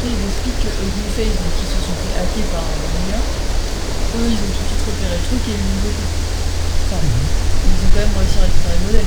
ils expliquent que Face, donc ils se sont fait hacker par l'IA, eux ils ont tout de suite repéré le truc et ils l'ont bloqué. Enfin, ils ont quand même réussi à récupérer le modèle.